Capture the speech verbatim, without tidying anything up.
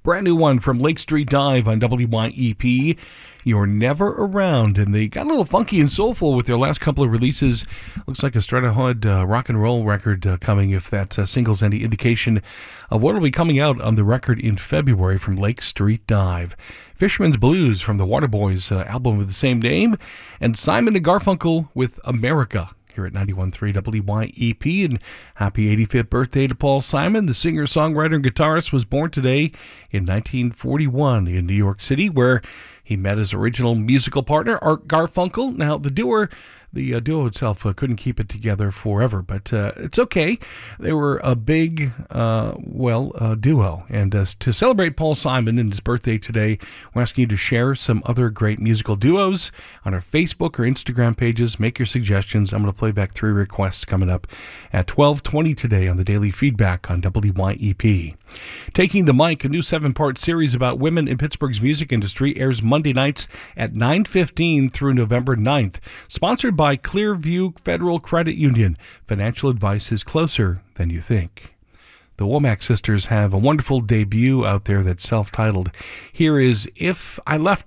Brand new one from Lake Street Dive on W Y E P. You're Never Around. And they got a little funky and soulful with their last couple of releases. Looks like a Stratahood uh, rock and roll record uh, coming, if that uh, single's any indication of what will be coming out on the record in February from Lake Street Dive. Fisherman's Blues from the Waterboys uh, album with the same name. And Simon and Garfunkel with America here at ninety-one point three W Y E P. And happy eighty-fifth birthday to Paul Simon. The singer, songwriter, and guitarist was born today in nineteen forty-one in New York City, where he met his original musical partner, Art Garfunkel. Now, the duo, the uh, duo itself uh, couldn't keep it together forever, but uh, it's okay. They were a big, uh, well, uh, duo. And uh, to celebrate Paul Simon and his birthday today, we're asking you to share some other great musical duos on our Facebook or Instagram pages. Make your suggestions. I'm going to play back three requests coming up at twelve twenty today on the Daily Feedback on W Y E P. Taking the Mic, a new seven-part series about women in Pittsburgh's music industry, airs Monday nights at nine fifteen through November ninth. Sponsored by Clearview Federal Credit Union. Financial advice is closer than you think. The Womack sisters have a wonderful debut out there that's self-titled. Here is If I Left